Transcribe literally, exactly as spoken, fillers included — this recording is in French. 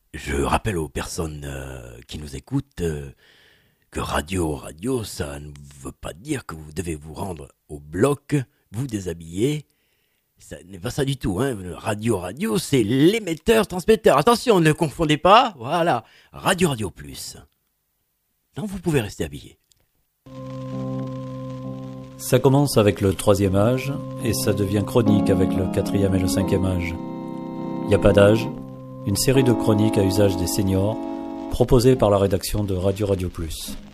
Je rappelle aux personnes euh, qui nous écoutent euh, que radio, radio, ça ne veut pas dire que vous devez vous rendre au bloc, vous déshabiller. Ça n'est pas ça du tout. Hein. Radio, radio, c'est l'émetteur, transmetteur. Attention, ne confondez pas. Voilà, Radio, Radio Plus. Non, vous pouvez rester habillé. Ça commence avec le troisième âge et ça devient chronique avec le quatrième et le cinquième âge. Il n'y a pas d'âge, une série de chroniques à usage des seniors proposées par la rédaction de Radio Radio Plus.